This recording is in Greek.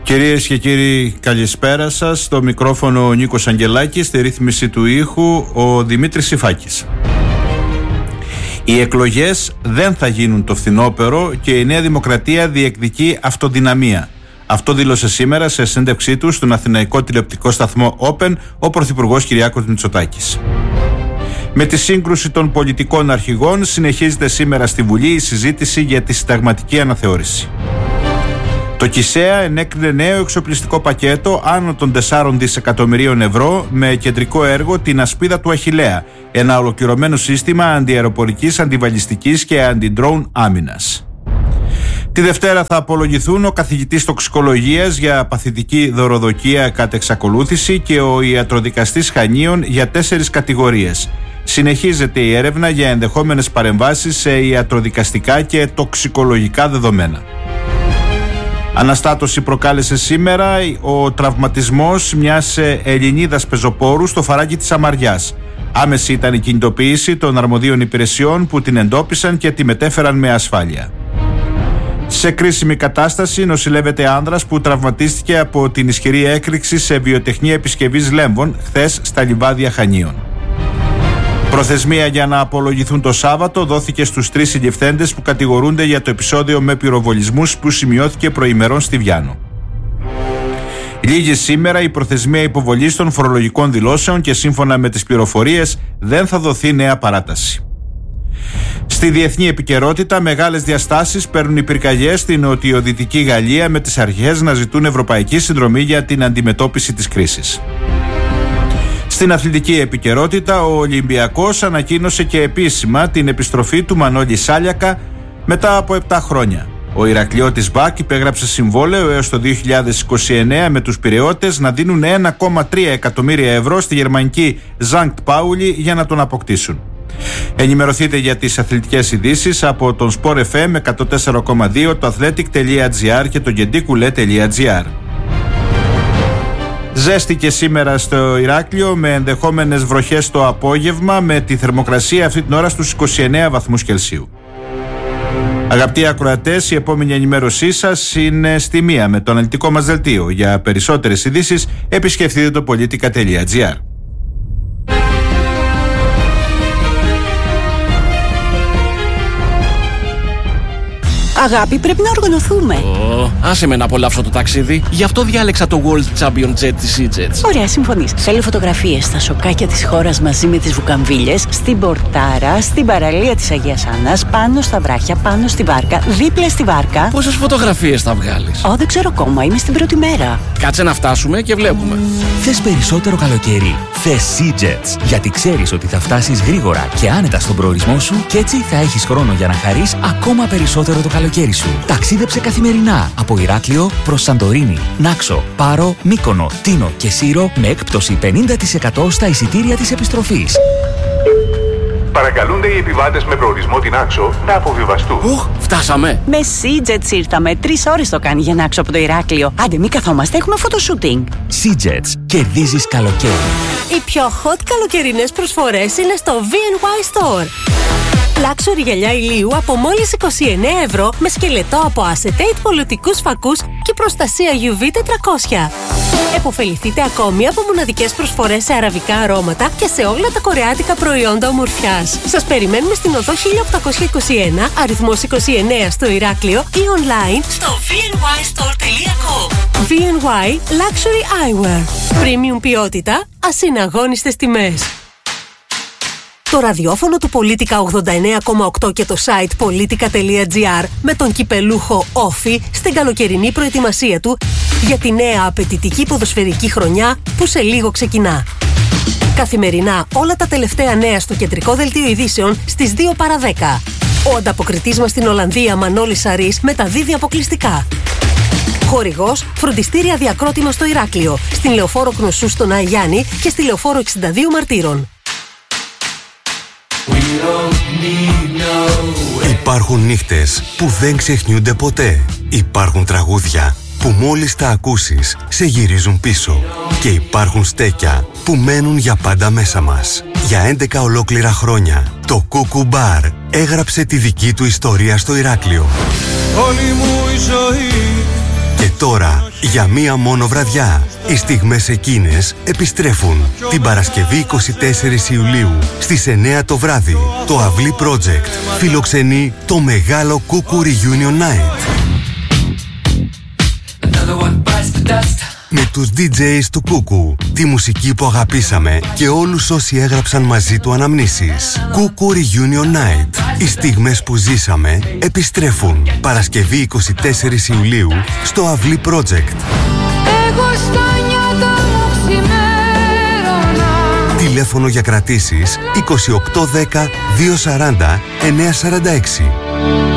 Κυρίες και κύριοι, καλησπέρα σας. Στο μικρόφωνο ο Νίκος Αγγελάκης, στη ρύθμιση του ήχου ο Δημήτρης Σιφάκης. Οι εκλογές δεν θα γίνουν το φθινόπερο και η Νέα Δημοκρατία διεκδικεί αυτοδυναμία. Αυτό δήλωσε σήμερα σε συνέντευξή του στον αθηναϊκό τηλεοπτικό σταθμό Open ο Πρωθυπουργός Κυριάκος Μητσοτάκης. Με τη σύγκρουση των πολιτικών αρχηγών συνεχίζεται σήμερα στη Βουλή η συζήτηση για τη συνταγματική αναθεώρηση. Το ΚΙΣΕΑ ενέκρινε νέο εξοπλιστικό πακέτο άνω των 4 δισεκατομμυρίων ευρώ με κεντρικό έργο την ασπίδα του Αχιλλέα, ένα ολοκληρωμένο σύστημα αντιαεροπορικής, αντιβαλιστικής και αντιντρόουν άμυνας. Τη Δευτέρα θα απολογηθούν ο καθηγητής τοξικολογίας για παθητική δωροδοκία κατ' εξακολούθηση και ο ιατροδικαστής Χανίων για 4 κατηγορίες. Συνεχίζεται η έρευνα για ενδεχόμενες παρεμβάσεις σε ιατροδικαστικά και τοξικολογικά δεδομένα. Αναστάτωση προκάλεσε σήμερα ο τραυματισμός μιας Ελληνίδας πεζοπόρου στο Φαράγγι της Αμαριάς. Άμεση ήταν η κινητοποίηση των αρμοδίων υπηρεσιών που την εντόπισαν και τη μετέφεραν με ασφάλεια. Σε κρίσιμη κατάσταση νοσηλεύεται άνδρας που τραυματίστηκε από την ισχυρή έκρηξη σε βιοτεχνία επισκευής λέμβων χθες στα λιβάδια Χανίων. Προθεσμία για να απολογηθούν το Σάββατο δόθηκε στους 3 συλληφθέντες που κατηγορούνται για το επεισόδιο με πυροβολισμούς που σημειώθηκε προημερών στη Βιάνο. Λήγει σήμερα η προθεσμία υποβολής των φορολογικών δηλώσεων και σύμφωνα με τις πληροφορίες δεν θα δοθεί νέα παράταση. Στη διεθνή επικαιρότητα, μεγάλες διαστάσεις παίρνουν οι πυρκαγιές στην νοτιοδυτική Γαλλία με τις αρχές να ζητούν ευρωπαϊκή συνδρομή για την αντιμετώπιση της κρίσης. Στην αθλητική επικαιρότητα, ο Ολυμπιακός ανακοίνωσε και επίσημα την επιστροφή του Μανώλη Σάλιακα μετά από 7 χρόνια. Ο Ηρακλειώτης Μπακ υπέγραψε συμβόλαιο έως το 2029 με τους Πειραιώτες να δίνουν 1,3 εκατομμύρια ευρώ στη γερμανική Ζανκτ Πάουλι για να τον αποκτήσουν. Ενημερωθείτε για τις αθλητικές ειδήσεις από τον Sport FM 104,2, το athletic.gr και το gentikoule.gr. Ζέστη και σήμερα στο Ηράκλειο με ενδεχόμενες βροχές το απόγευμα, με τη θερμοκρασία αυτή την ώρα στους 29 βαθμούς Κελσίου. Αγαπητοί ακροατές, η επόμενη ενημέρωσή σας είναι στη 1 με το αναλυτικό μας δελτίο. Για περισσότερες ειδήσεις επισκεφτείτε το politica.gr. Αγάπη, πρέπει να οργανωθούμε. Άσε με να απολαύσω το ταξίδι. Γι' αυτό διάλεξα το World Champion Jet της EasyJet. Ωραία, συμφωνείς. Θέλω φωτογραφίες στα σοκάκια της χώρας μαζί με τις βουκαμβίλες, στην Πορτάρα, στην παραλία της Αγίας Άννας, πάνω στα βράχια, πάνω στη βάρκα, δίπλα στη βάρκα. Πόσες φωτογραφίες θα βγάλεις? Δεν ξέρω ακόμα, είμαι στην πρώτη μέρα. Κάτσε να φτάσουμε και βλέπουμε. Θες περισσότερο καλοκαίρι? Θες EasyJet. Γιατί ξέρεις ότι θα φτάσεις γρήγορα και άνετα στον προορισμό σου και έτσι θα έχεις χρόνο για να χαρείς ακόμα περισσότερο το καλοκαίρι σου. Ταξίδεψε καθημερινά από Ηράκλειο προς Σαντορίνη, Νάξο, Πάρο, Μύκονο, Τίνο και Σύρο με έκπτωση 50% στα εισιτήρια της επιστροφής. Παρακαλούνται οι επιβάτες με προορισμό την Άξο να αποβιβαστούν. Φτάσαμε. Με EasyJet ήρθαμε. 3 ώρες το κάνει για να Άξο από το Ηράκλειο. Άντε, μην καθόμαστε, έχουμε φωτοσούτινγκ. EasyJet. Κερδίζεις καλοκαίρι. Οι πιο hot καλοκαιρινές προσφορές είναι στο V&Y Store. Luxury γυαλιά ηλίου από μόλις 29 ευρώ με σκελετό από acetate πολιτικούς φακούς και προστασία UV 400. Εποφεληθείτε ακόμη από μοναδικές προσφορές σε αραβικά αρώματα και σε όλα τα κορεάτικα προϊόντα ομορφιάς. Σας περιμένουμε στην οδό 1821, αριθμός 29 στο Ηράκλειο ή online στο vnystore.com. V&Y Luxury Eyewear. Premium ποιότητα, ασυναγώνιστες τιμές. Το ραδιόφωνο του Πολίτικα 89,8 και το site politica.gr με τον κυπελούχο Όφη στην καλοκαιρινή προετοιμασία του για τη νέα απαιτητική ποδοσφαιρική χρονιά που σε λίγο ξεκινά. Καθημερινά όλα τα τελευταία νέα στο κεντρικό δελτίο ειδήσεων στις 2 παρά 10. Ο ανταποκριτής μας στην Ολλανδία Μανώλης Σαρής μεταδίδει αποκλειστικά. Χορηγός φροντιστήρια Διακρότημα στο Ηράκλειο, στην Λεωφόρο Κνωσού στον Αγιάννη και στη Λεωφόρο 62 Μαρτύρων. Υπάρχουν νύχτες που δεν ξεχνιούνται ποτέ. Υπάρχουν τραγούδια που μόλις τα ακούσεις σε γυρίζουν πίσω. Και υπάρχουν στέκια που μένουν για πάντα μέσα μας. Για 11 ολόκληρα χρόνια το Κούκου Μπαρ έγραψε τη δική του ιστορία στο Ηράκλειο. Όλη μου η ζωή. Και τώρα για μία μόνο βραδιά. Οι στιγμές εκείνες επιστρέφουν την Παρασκευή 24 Ιουλίου στις 9 το βράδυ. Το Αυλή Project φιλοξενεί το μεγάλο Cuckoo Reunion Night. Με τους DJs του Cuckoo, τη μουσική που αγαπήσαμε και όλους όσοι έγραψαν μαζί του αναμνήσεις. Cuckoo Reunion Night. Οι στιγμές που ζήσαμε επιστρέφουν Παρασκευή 24 Ιουλίου στο Αυλή Project. Τηλέφωνο για κρατήσεις 2810 240 946.